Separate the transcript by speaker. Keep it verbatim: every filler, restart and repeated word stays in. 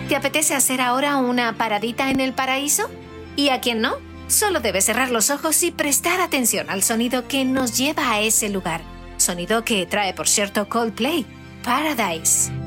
Speaker 1: ¿Te apetece hacer ahora una paradita en el paraíso? ¿Y a quién no? Solo debes cerrar los ojos y prestar atención al sonido que nos lleva a ese lugar. Sonido que trae, por cierto, Coldplay. Paradise.